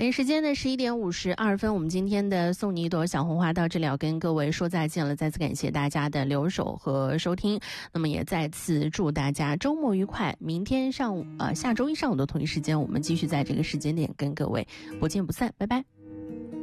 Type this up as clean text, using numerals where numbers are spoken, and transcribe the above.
北京时间的11:52，我们今天的送你一朵小红花到这里要跟各位说再见了。再次感谢大家的留守和收听，那么也再次祝大家周末愉快。明天下周一上午的同一时间，我们继续在这个时间点跟各位不见不散，拜拜。